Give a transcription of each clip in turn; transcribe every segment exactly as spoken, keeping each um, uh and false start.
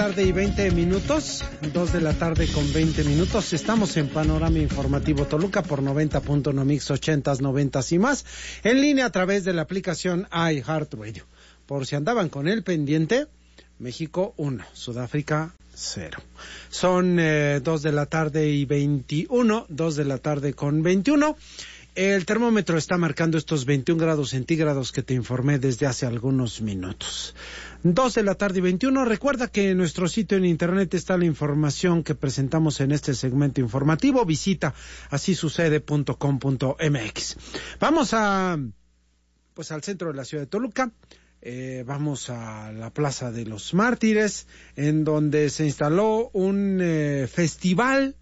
tarde y veinte minutos, dos de la tarde con veinte minutos. Estamos en Panorama Informativo Toluca por noventa punto uno Mix ochentas, noventas y más, en línea a través de la aplicación iHeartRadio. Por si andaban con el pendiente, México uno, Sudáfrica cero. Son eh, dos de la tarde y veintiuno, dos de la tarde con veintiuno. El termómetro está marcando estos veintiún grados centígrados que te informé desde hace algunos minutos. Dos de la tarde y veintiuno. Recuerda que en nuestro sitio en internet está la información que presentamos en este segmento informativo. Visita así sucede punto com punto mx. Vamos a, pues al centro de la ciudad de Toluca. Eh, vamos a la Plaza de los Mártires, en donde se instaló un eh, festival.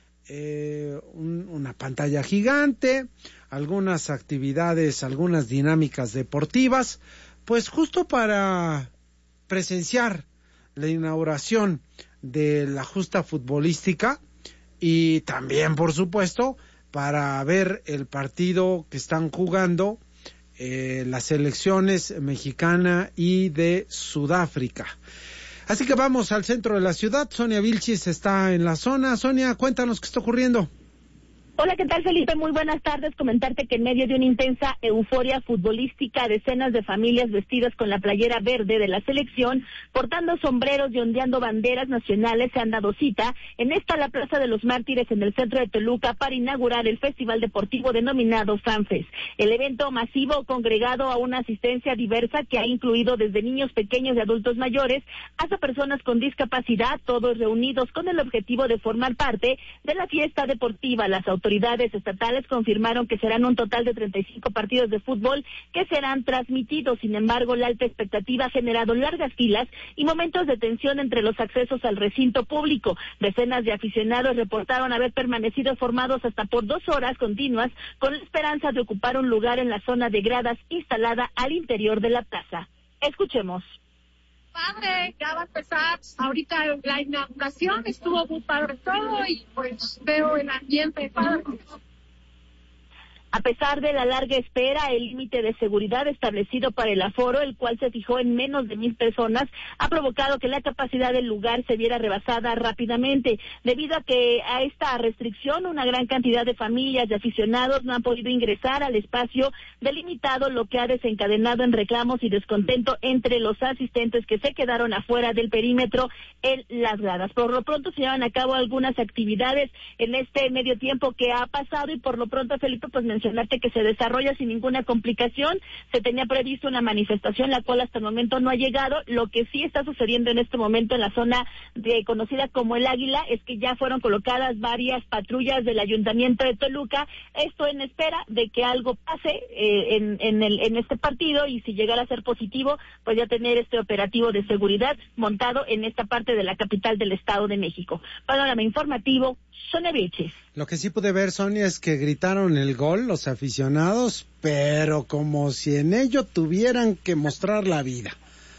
Eh, un, una pantalla gigante, algunas actividades, algunas dinámicas deportivas, pues justo para presenciar la inauguración de la justa futbolística y también, por supuesto, para ver el partido que están jugando eh, las selecciones mexicana y de Sudáfrica. Así que vamos al centro de la ciudad. Sonia Vilchis está en la zona. Sonia, cuéntanos qué está ocurriendo. Hola, ¿qué tal, Felipe? Muy buenas tardes. Comentarte que en medio de una intensa euforia futbolística, decenas de familias vestidas con la playera verde de la selección, portando sombreros y ondeando banderas nacionales, se han dado cita en esta la Plaza de los Mártires en el centro de Toluca para inaugurar el festival deportivo denominado FanFest. El evento masivo congregado a una asistencia diversa que ha incluido desde niños pequeños y adultos mayores hasta personas con discapacidad, todos reunidos con el objetivo de formar parte de la fiesta deportiva. Las autoridades Autoridades estatales confirmaron que serán un total de treinta y cinco partidos de fútbol que serán transmitidos. Sin embargo, la alta expectativa ha generado largas filas y momentos de tensión entre los accesos al recinto público. Decenas de aficionados reportaron haber permanecido formados hasta por dos horas continuas con la esperanza de ocupar un lugar en la zona de gradas instalada al interior de la plaza. Escuchemos. Padre, ya va a empezar ahorita la inauguración, estuvo muy padre todo y pues veo el ambiente padre. A pesar de la larga espera, el límite de seguridad establecido para el aforo, el cual se fijó en menos de mil personas, ha provocado que la capacidad del lugar se viera rebasada rápidamente. Debido a que a esta restricción, una gran cantidad de familias y aficionados no han podido ingresar al espacio delimitado, lo que ha desencadenado en reclamos y descontento entre los asistentes que se quedaron afuera del perímetro en las gradas. Por lo pronto se llevan a cabo algunas actividades en este medio tiempo que ha pasado y por lo pronto, Felipe, pues mencionarte que se desarrolla sin ninguna complicación. Se tenía previsto una manifestación, la cual hasta el momento no ha llegado. Lo que sí está sucediendo en este momento en la zona de, conocida como El Águila, es que ya fueron colocadas varias patrullas del Ayuntamiento de Toluca, esto en espera de que algo pase eh, en, en, el, en este partido, y si llegara a ser positivo, pues ya tener este operativo de seguridad montado en esta parte de la capital del Estado de México. Panorama informativo, Sonia Vilchis. Lo que sí pude ver, Sonia, es que gritaron el gol los aficionados, pero como si en ello tuvieran que mostrar la vida.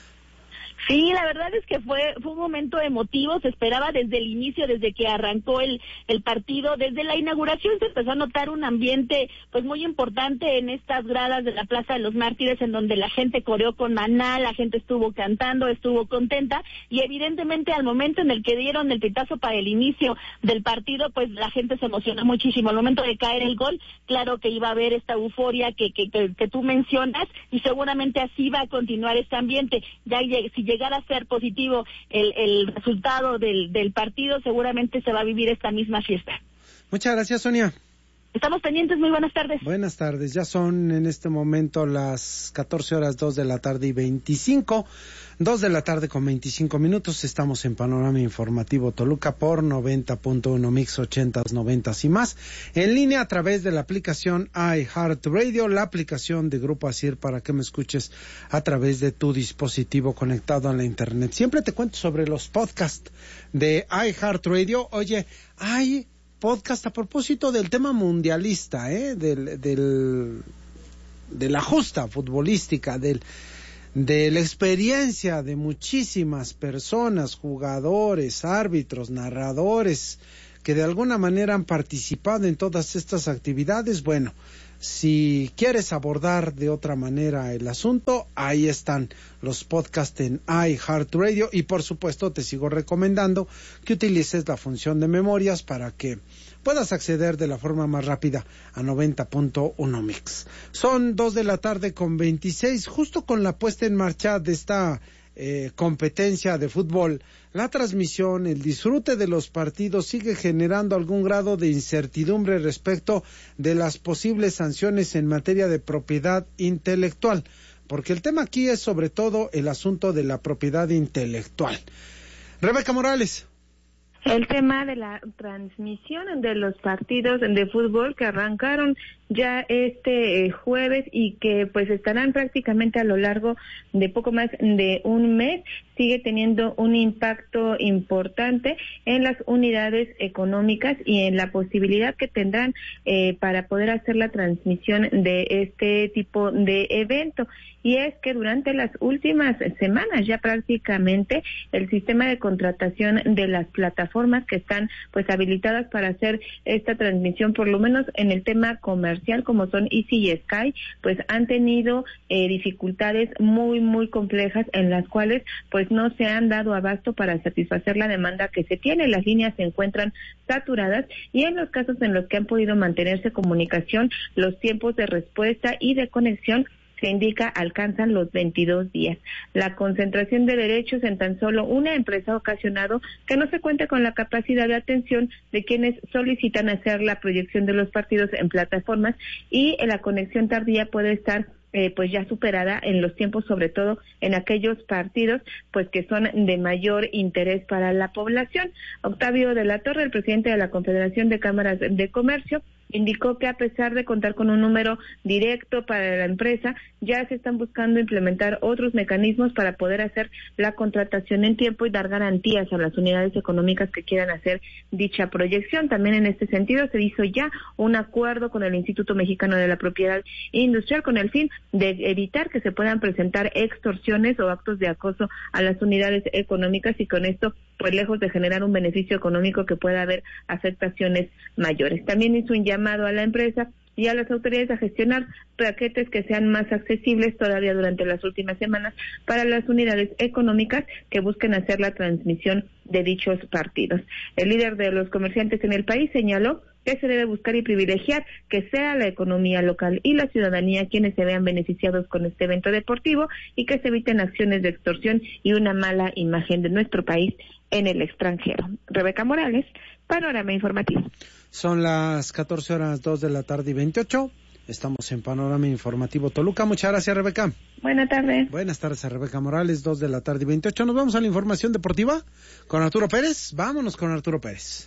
Sí, la verdad es que fue fue un momento emotivo. Se esperaba desde el inicio, desde que arrancó el el partido, desde la inauguración se empezó a notar un ambiente pues muy importante en estas gradas de la Plaza de los Mártires, en donde la gente coreó con Maná, la gente estuvo cantando, estuvo contenta, y evidentemente al momento en el que dieron el pitazo para el inicio del partido, pues la gente se emocionó muchísimo. Al momento de caer el gol, claro que iba a haber esta euforia que que que, que tú mencionas, y seguramente así va a continuar este ambiente. Ya si llegar a ser positivo el, el resultado del, del partido, seguramente se va a vivir esta misma fiesta. Muchas gracias, Sonia. Estamos pendientes, muy buenas tardes. Buenas tardes, ya son en este momento las catorce horas, dos de la tarde y veinticinco, dos de la tarde con veinticinco minutos, estamos en Panorama Informativo Toluca por noventa punto uno Mix ochentas, noventas y más, en línea a través de la aplicación iHeartRadio, la aplicación de Grupo Asir para que me escuches a través de tu dispositivo conectado a la internet. Siempre te cuento sobre los podcasts de iHeartRadio. Oye, hay podcast a propósito del tema mundialista, ¿eh? del, del, de la justa futbolística, del, de la experiencia de muchísimas personas, jugadores, árbitros, narradores, que de alguna manera han participado en todas estas actividades. Bueno, Si quieres abordar de otra manera el asunto, ahí están los podcasts en iHeartRadio, y por supuesto te sigo recomendando que utilices la función de memorias para que puedas acceder de la forma más rápida a noventa punto uno Mix. Son dos de la tarde con veintiséis, justo con la puesta en marcha de esta eh, competencia de fútbol. La transmisión, el disfrute de los partidos sigue generando algún grado de incertidumbre respecto de las posibles sanciones en materia de propiedad intelectual, porque el tema aquí es sobre todo el asunto de la propiedad intelectual. Rebeca Morales. El tema de la transmisión de los partidos de fútbol que arrancaron ya este eh, jueves y que pues estarán prácticamente a lo largo de poco más de un mes, sigue teniendo un impacto importante en las unidades económicas y en la posibilidad que tendrán eh, para poder hacer la transmisión de este tipo de evento. Y es que durante las últimas semanas ya prácticamente el sistema de contratación de las plataformas que están pues habilitadas para hacer esta transmisión, por lo menos en el tema comercial, como son Easy y Sky, pues han tenido eh, dificultades muy muy complejas en las cuales pues no se han dado abasto para satisfacer la demanda que se tiene. Las líneas se encuentran saturadas y en los casos en los que han podido mantenerse comunicación, los tiempos de respuesta y de conexión se indica alcanzan los veintidós días. La concentración de derechos en tan solo una empresa ha ocasionado que no se cuente con la capacidad de atención de quienes solicitan hacer la proyección de los partidos en plataformas, y la conexión tardía puede estar Eh, pues ya superada en los tiempos, sobre todo en aquellos partidos pues que son de mayor interés para la población. Octavio de la Torre, el presidente de la Confederación de Cámaras de Comercio, indicó que a pesar de contar con un número directo para la empresa, ya se están buscando implementar otros mecanismos para poder hacer la contratación en tiempo y dar garantías a las unidades económicas que quieran hacer dicha proyección. También en este sentido se hizo ya un acuerdo con el Instituto Mexicano de la Propiedad Industrial con el fin de evitar que se puedan presentar extorsiones o actos de acoso a las unidades económicas, y con esto, pues lejos de generar un beneficio económico, que pueda haber afectaciones mayores. También hizo un llamado a la empresa y a las autoridades a gestionar paquetes que sean más accesibles todavía durante las últimas semanas para las unidades económicas que busquen hacer la transmisión de dichos partidos. El líder de los comerciantes en el país señaló que se debe buscar y privilegiar que sea la economía local y la ciudadanía quienes se vean beneficiados con este evento deportivo, y que se eviten acciones de extorsión y una mala imagen de nuestro país en el extranjero. Rebeca Morales, Panorama Informativo. Son las catorce horas dos de la tarde y veintiocho. Estamos en Panorama Informativo Toluca. Muchas gracias, Rebeca. Buenas tardes. Buenas tardes a Rebeca Morales, dos de la tarde y veintiocho. Nos vamos a la información deportiva con Arturo Pérez. Vámonos con Arturo Pérez.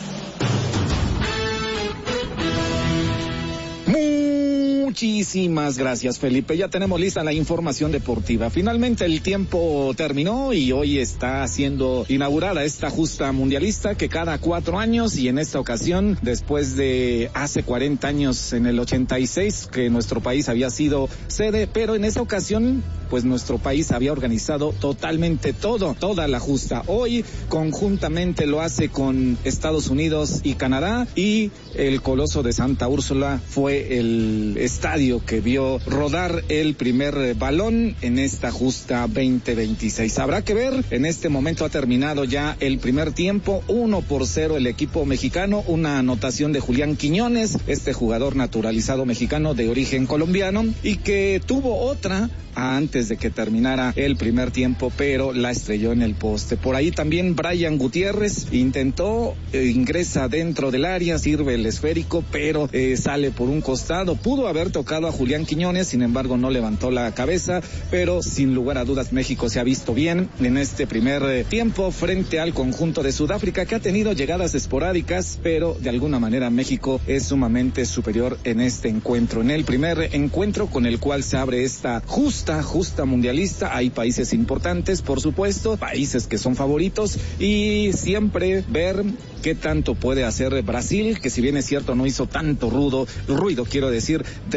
Muchísimas gracias, Felipe. Ya tenemos lista la información deportiva. Finalmente el tiempo terminó y hoy está siendo inaugurada esta justa mundialista que cada cuatro años, y en esta ocasión, después de hace cuarenta años, en el ochenta y seis, que nuestro país había sido sede, pero en esta ocasión, pues nuestro país había organizado totalmente todo, toda la justa. Hoy, conjuntamente lo hace con Estados Unidos y Canadá, y el Coloso de Santa Úrsula fue el estadio que vio rodar el primer balón en esta justa veinte veintiséis. Habrá que ver, en este momento ha terminado ya el primer tiempo, uno por cero el equipo mexicano, una anotación de Julián Quiñones, este jugador naturalizado mexicano de origen colombiano, y que tuvo otra antes de que terminara el primer tiempo, pero la estrelló en el poste. Por ahí también Brian Gutiérrez intentó, eh, ingresa dentro del área, sirve el esférico, pero eh, sale por un costado. Pudo haber tocado a Julián Quiñones, sin embargo no levantó la cabeza, pero sin lugar a dudas México se ha visto bien en este primer eh, tiempo frente al conjunto de Sudáfrica, que ha tenido llegadas esporádicas, pero de alguna manera México es sumamente superior en este encuentro. En el primer encuentro con el cual se abre esta justa Justa, justa mundialista, hay países importantes, por supuesto, países que son favoritos, y siempre ver qué tanto puede hacer Brasil, que si bien es cierto no hizo tanto ruido, ruido quiero decir, de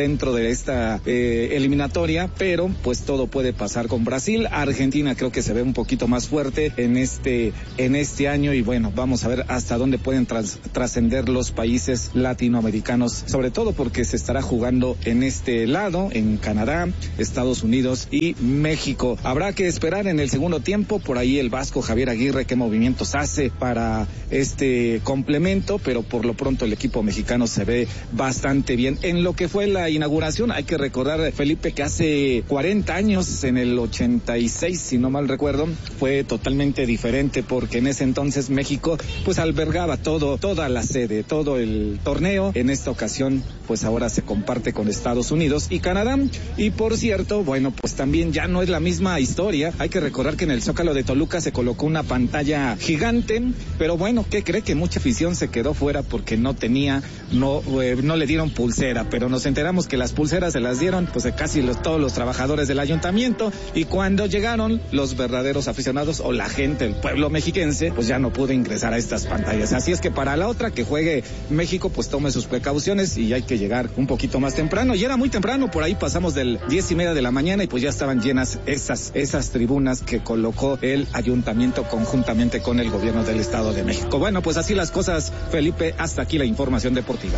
dentro de esta eh, eliminatoria, pero pues todo puede pasar con Brasil. Argentina creo que se ve un poquito más fuerte en este en este año y bueno, vamos a ver hasta dónde pueden tras, trascender los países latinoamericanos, sobre todo porque se estará jugando en este lado, en Canadá, Estados Unidos y México. Habrá que esperar en el segundo tiempo, por ahí el vasco Javier Aguirre qué movimientos hace para este complemento, pero por lo pronto el equipo mexicano se ve bastante bien. En lo que fue la inauguración, hay que recordar, Felipe, que hace cuarenta años, en el ochenta y seis, si no mal recuerdo, fue totalmente diferente, porque en ese entonces México pues albergaba todo, toda la sede, todo el torneo. En esta ocasión pues ahora se comparte con Estados Unidos y Canadá, y por cierto, bueno, pues también ya no es la misma historia. Hay que recordar que en el Zócalo de Toluca se colocó una pantalla gigante, pero bueno, ¿qué cree? Que mucha afición se quedó fuera porque no tenía, no, eh, no le dieron pulsera, pero nos enteramos que las pulseras se las dieron pues casi los, todos los trabajadores del ayuntamiento, y cuando llegaron los verdaderos aficionados o la gente, el pueblo mexiquense, pues ya no pudo ingresar a estas pantallas. Así es que para la otra que juegue México, pues tome sus precauciones y hay que llegar un poquito más temprano, y era muy temprano, por ahí pasamos del diez y media de la mañana y pues ya estaban llenas esas, esas tribunas que colocó el ayuntamiento conjuntamente con el gobierno del Estado de México. Bueno, pues así las cosas, Felipe, hasta aquí la información deportiva.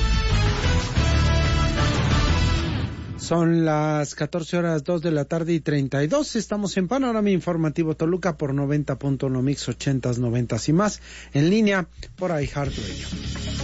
Son las catorce horas dos de la tarde y treinta y dos. Estamos en Panorama Informativo Toluca por noventa punto uno Mix ochentas, noventas y más. En línea por iHeartRadio.